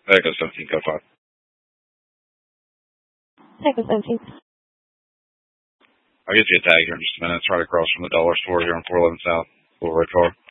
Echo 17, go 5. Echo 17. I'll get you a tag here in just a minute. It's right across from the dollar store here on 411 South. Little red car.